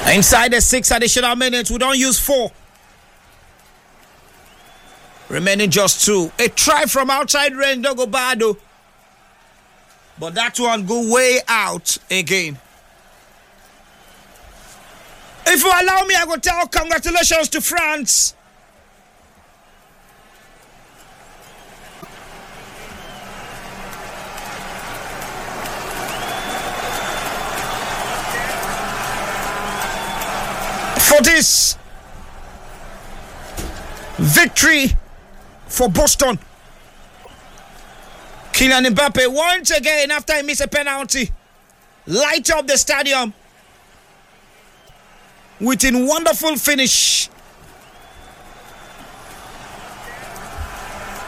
Inside the 6 additional minutes, we don't use 4. Remaining just 2. A try from outside range, don't go bad though. But that one go way out again. If you allow me, I go tell congratulations to France. For this victory for Boston. Kylian Mbappe once again, after he missed a penalty, light up the stadium with a wonderful finish